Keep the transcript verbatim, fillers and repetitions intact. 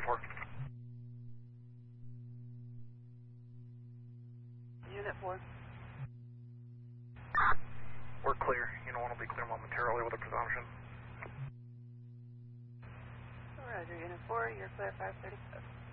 four. Unit four. We're clear. Unit one will be clear momentarily with a presumption. Roger, Unit four, you're clear five thirty-seven.